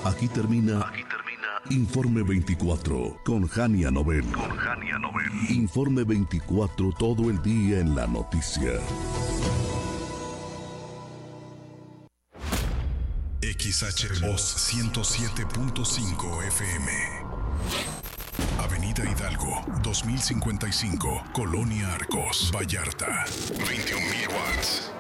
Aquí termina Informe 24 con Jania Nobel. Informe 24, todo el día en la noticia. XHVOZ 107.5 FM. Avenida Hidalgo, 2055, Colonia Arcos, Vallarta. 21,000 watts.